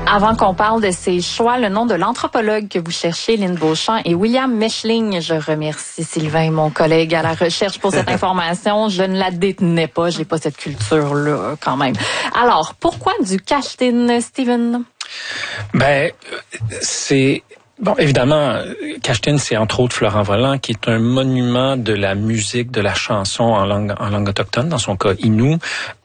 Avant qu'on parle de ces choix, le nom de l'anthropologue que vous cherchez, Lynn Beauchamp, est William Mechling. Je remercie Sylvain, mon collègue à la recherche, pour cette information. Je ne la détenais pas, j'ai pas cette culture-là quand même. Alors, pourquoi du Cachetin, Steven? Bon, évidemment, Cachetin, c'est entre autres Florent Volant, qui est un monument de la musique, de la chanson en langue autochtone, dans son cas Innu,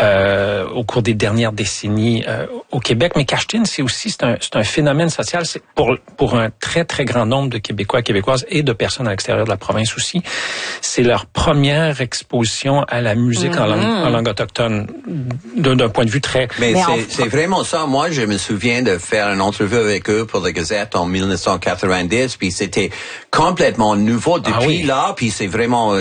au cours des dernières décennies au Québec. Mais Cachetin, c'est un phénomène social. C'est pour un très, très grand nombre de Québécois et Québécoises et de personnes à l'extérieur de la province aussi. C'est leur première exposition à la musique en langue autochtone, d'un point de vue très... Mais c'est vraiment ça. Moi, je me souviens de faire une entrevue avec eux pour la Gazette en 1990, puis c'était complètement nouveau depuis là, puis c'est vraiment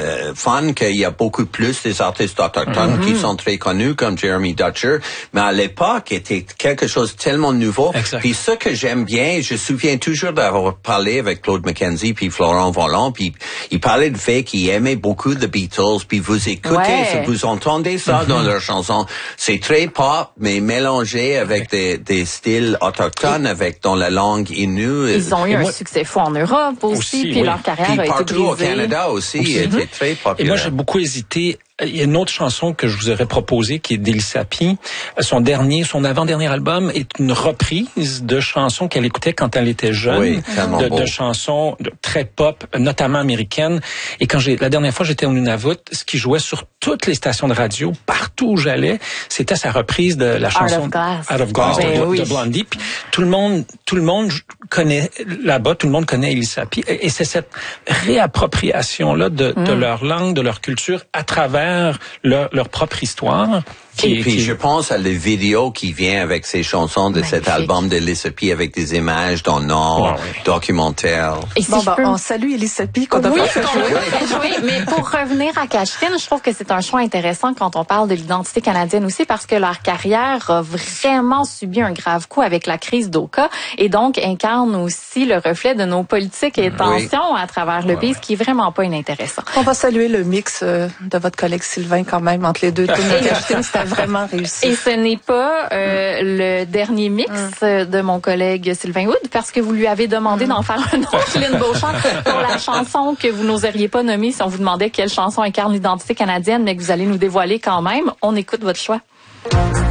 fun qu'il y a beaucoup plus des artistes autochtones qui sont très connus, comme Jeremy Dutcher, mais à l'époque, c'était quelque chose de tellement nouveau. Exact. Puis ce que j'aime bien, je me souviens toujours d'avoir parlé avec Claude McKenzie puis Florent Volant, puis il parlait du fait qu'il aimait beaucoup The Beatles, puis vous écoutez, vous entendez ça dans leurs chansons. C'est très pop, mais mélangé avec des styles autochtones, dans la langue Innu. Ils ont eu un succès fou en Europe aussi, puis leur carrière a été partout brisée. au Canada aussi était très populaire. Et moi, j'ai beaucoup hésité. Il y a une autre chanson que je vous aurais proposée qui est d'Elisapie. Son avant-dernier album est une reprise de chansons qu'elle écoutait quand elle était jeune, de chansons très pop, notamment américaines. Et la dernière fois j'étais au Nunavut, ce qui jouait sur toutes les stations de radio, partout où j'allais, c'était sa reprise de la chanson Out of Glass de Blondie. Puis tout le monde connaît là-bas, tout le monde connaît Elisapie. Et c'est cette réappropriation-là de leur langue, de leur culture à travers leur propre histoire. Puis je pense à les vidéos qui viennent avec ces chansons de cet album de Elisapie avec des images dans le Nord, documentaires. Et on salue Elisapie qu'on a pas fait jouer. Mais pour revenir à Cachetin, je trouve que c'est un choix intéressant quand on parle de l'identité canadienne aussi, parce que leur carrière a vraiment subi un grave coup avec la crise d'Oka et donc incarne aussi le reflet de nos politiques et tensions à travers le pays, ce qui est vraiment pas inintéressant. On va saluer le mix de votre collègue Sylvain quand même entre les deux. Cachetin, c'était vraiment réussi. Et ce n'est pas le dernier mix de mon collègue Sylvain Wood, parce que vous lui avez demandé d'en faire un autre, Lynn Beauchamp, pour la chanson que vous n'oseriez pas nommer si on vous demandait quelle chanson incarne l'identité canadienne, mais que vous allez nous dévoiler quand même. On écoute votre choix.